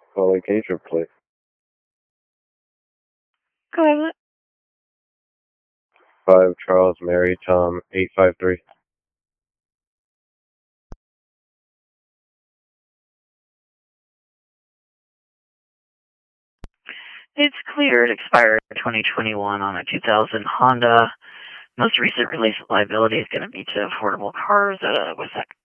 Calling agent, please. Go ahead. 5 Charles Mary Tom 853. It's clear it expired 2021 on a 2000 Honda. Most recent release of liability is going to be to Affordable Cars with that